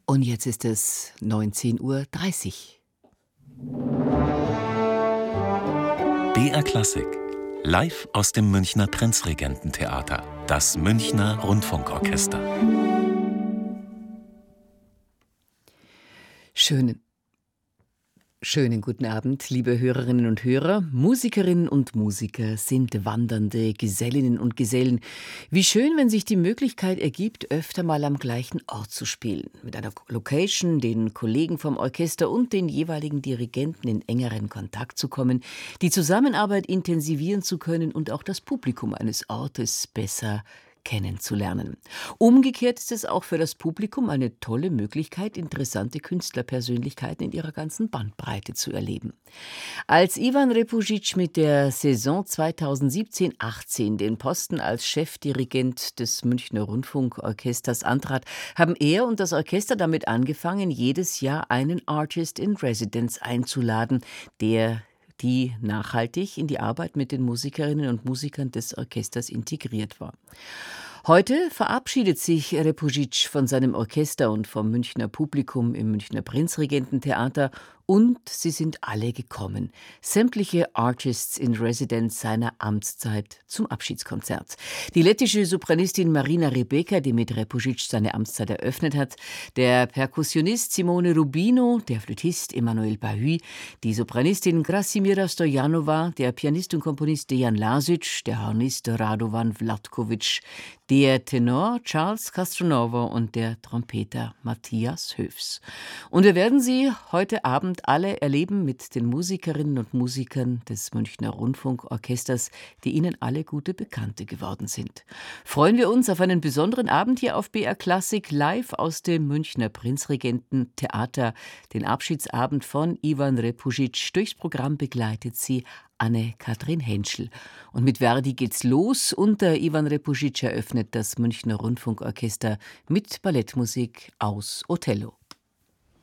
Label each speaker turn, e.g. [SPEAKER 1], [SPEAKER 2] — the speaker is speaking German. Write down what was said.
[SPEAKER 1] Und jetzt ist es 19:30 Uhr.
[SPEAKER 2] BR Klassik, live aus dem Münchner Prinzregententheater, das Münchner Rundfunkorchester.
[SPEAKER 1] Schönen guten Abend, liebe Hörerinnen und Hörer. Musikerinnen und Musiker sind wandernde Gesellinnen und Gesellen. Wie schön, wenn sich die Möglichkeit ergibt, öfter mal am gleichen Ort zu spielen. Mit einer Location, den Kollegen vom Orchester und den jeweiligen Dirigenten in engeren Kontakt zu kommen, die Zusammenarbeit intensivieren zu können und auch das Publikum eines Ortes besser kennenzulernen. Umgekehrt ist es auch für das Publikum eine tolle Möglichkeit, interessante Künstlerpersönlichkeiten in ihrer ganzen Bandbreite zu erleben. Als Ivan Repujic mit der Saison 2017/18 den Posten als Chefdirigent des Münchner Rundfunkorchesters antrat, haben er und das Orchester damit angefangen, jedes Jahr einen Artist in Residence einzuladen, die nachhaltig in die Arbeit mit den Musikerinnen und Musikern des Orchesters integriert war. Heute verabschiedet sich Repujic von seinem Orchester und vom Münchner Publikum im Münchner Prinzregententheater und sie sind alle gekommen. Sämtliche Artists in Residence seiner Amtszeit zum Abschiedskonzert. Die lettische Sopranistin Marina Rebeka, die mit Repujic seine Amtszeit eröffnet hat, der Perkussionist Simone Rubino, der Flötist Emanuel Bahuy, die Sopranistin Krasimira Stojanova, der Pianist und Komponist Dejan Lasic, der Hornist Radovan Vlatkovic, der Tenor Charles Castronovo und der Trompeter Matthias Höfs. Und wir werden sie heute Abend alle erleben mit den Musikerinnen und Musikern des Münchner Rundfunkorchesters, die Ihnen alle gute Bekannte geworden sind. Freuen wir uns auf einen besonderen Abend hier auf BR Klassik, live aus dem Münchner Prinzregententheater. Den Abschiedsabend von Ivan Repujic. Durchs Programm begleitet sie Anne-Kathrin Henschel. Und mit Verdi geht's los. Unter Ivan Repujic eröffnet das Münchner Rundfunkorchester mit Ballettmusik aus Othello.